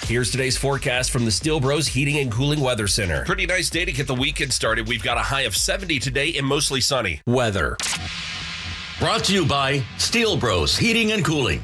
Here's today's forecast from the Steel Bros Heating and Cooling Weather Center. Pretty nice day to get the weekend started. We've got a high of 70 today and mostly sunny. Weather. Brought to you by Steel Bros Heating and Cooling.